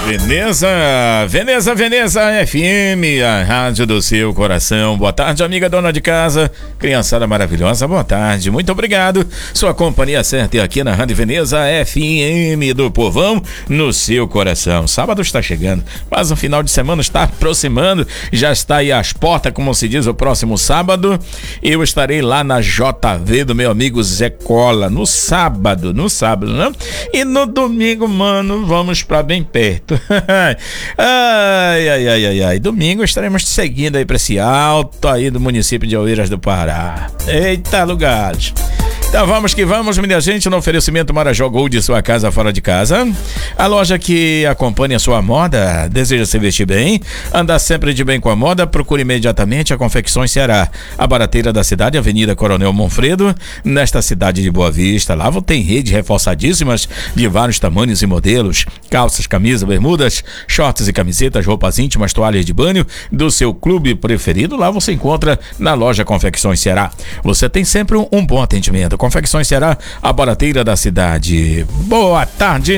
Veneza FM, a rádio do seu coração. Boa tarde, amiga dona de casa, criançada maravilhosa, boa tarde, muito obrigado. Sua companhia certa é aqui na Rádio Veneza FM do Povão, no seu coração. Sábado está chegando, mas o final de semana está aproximando, já está aí às portas, como se diz, o próximo sábado. Eu estarei lá na JV do meu amigo Zé Cola, no sábado, né? E no domingo, mano, vamos pra bem perto. Ai. Domingo estaremos seguindo aí pra esse alto aí do município de Oeiras do Pará. Eita, lugares. Então vamos que vamos, minha gente, no oferecimento Marajó Gold, sua casa fora de casa. A loja que acompanha a sua moda, deseja se vestir bem, andar sempre de bem com a moda, procure imediatamente a Confecções Ceará, a barateira da cidade, Avenida Coronel Monfredo, nesta cidade de Boa Vista. Lá tem redes reforçadíssimas de vários tamanhos e modelos, calças, camisas, bermudas, shorts e camisetas, roupas íntimas, toalhas de banho do seu clube preferido. Lá você encontra na loja Confecções Ceará. Você tem sempre um bom atendimento. Confecções Ceará, a barateira da cidade. Boa tarde,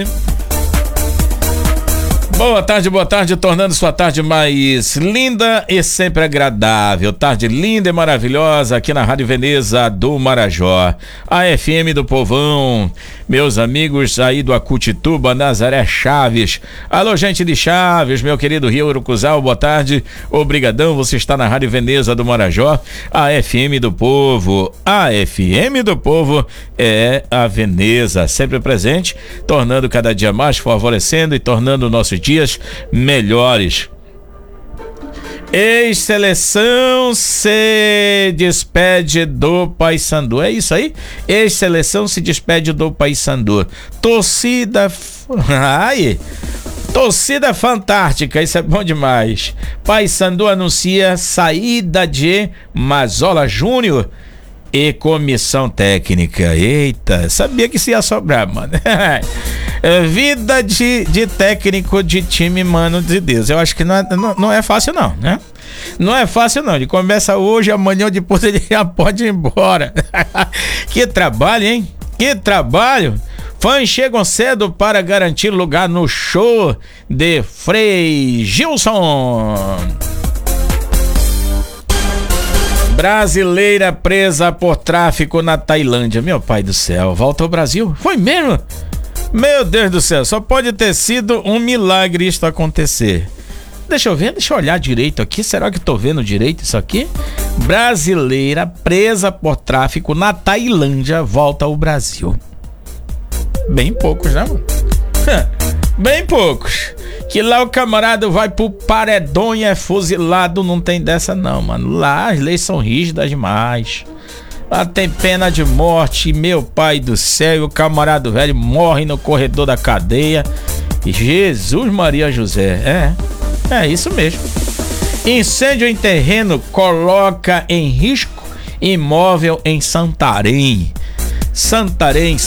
tornando sua tarde mais linda e sempre agradável. Tarde linda e maravilhosa aqui na Rádio Veneza do Marajó, a FM do Povão. Meus amigos aí do Acutituba, Nazaré Chaves. Alô, gente de Chaves, meu querido Rio Urucuzal, boa tarde. Obrigadão, você está na Rádio Veneza do Marajó, a FM do Povo. A FM do Povo é a Veneza, sempre presente, tornando cada dia mais, favorecendo e tornando nossos dias melhores. Ex-seleção se despede do Paysandu. É isso aí? Ex-seleção se despede do Paysandu. Torcida fantástica, isso é bom demais. Paysandu anuncia saída de Mazola Júnior e comissão técnica. Eita, sabia que isso ia sobrar, mano. Vida de técnico de time, mano de Deus. Eu acho que não é fácil não, né? Não é fácil não. Ele começa hoje, amanhã ou depois ele já pode ir embora. Que trabalho, hein? Que trabalho. Fãs chegam cedo para garantir lugar no show de Frei Gilson. Brasileira presa por tráfico na Tailândia. Meu pai do céu, volta ao Brasil? Foi mesmo? Meu Deus do céu, só pode ter sido um milagre isto acontecer. Deixa eu olhar direito aqui. Será que tô vendo direito isso aqui? Brasileira presa por tráfico na Tailândia volta ao Brasil. Bem poucos, né, mano? Bem poucos. Que lá o camarada vai pro paredão e é fuzilado, não tem dessa não, mano. Lá as leis são rígidas demais. Lá tem pena de morte, meu pai do céu, e o camarada velho morre no corredor da cadeia. Jesus Maria José, é isso mesmo. Incêndio em terreno coloca em risco imóvel em Santarém. Santarém.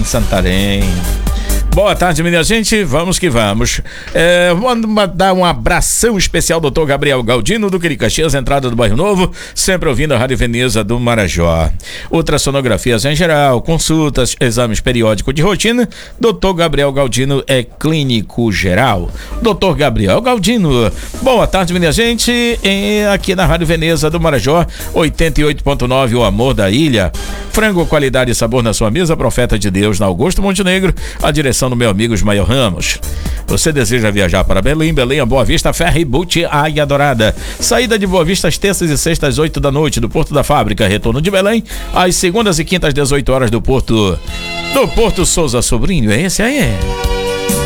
Boa tarde, minha gente, vamos que vamos. Vamos mandar um abração especial ao Dr. Gabriel Galdino, do Quiricaxias, entrada do Bairro Novo, sempre ouvindo a Rádio Veneza do Marajó. Ultrassonografias em geral, consultas, exames periódicos de rotina. Dr. Gabriel Galdino é clínico geral. Dr. Gabriel Galdino. Boa tarde, minha gente, aqui na Rádio Veneza do Marajó, 88.9, o amor da ilha. Frango, qualidade e sabor na sua mesa, Profeta de Deus, na Augusto Montenegro, a direção do meu amigo Ismael Ramos. Você deseja viajar para Belém, a Boa Vista, Ferryboat Águia Dourada. Saída de Boa Vista às terças e sextas, às 8 da noite, do Porto da Fábrica. Retorno de Belém, às segundas e quintas, às 18 horas, do Porto Souza Sobrinho. É esse aí,